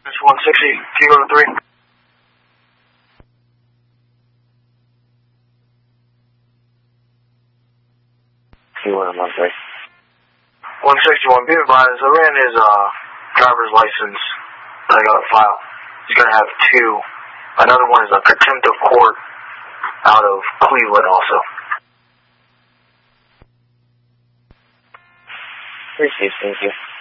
It's 160, Kilo 3. Q1, 1-3. 161, be advised, I ran his driver's license that I got a file. He's going to have 2. Another one is a contempt of court out of Cleveland also. Appreciate it, thank you.